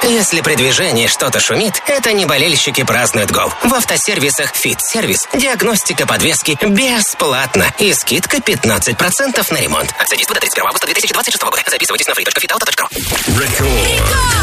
Если при движении что-то шумит, это не болельщики празднуют гол. В автосервисах «Фит-сервис» диагностика подвески бесплатна и скидка 15% на ремонт. Акция действует до 31 августа 2026 года. Записывайтесь на free.fitauto.ru.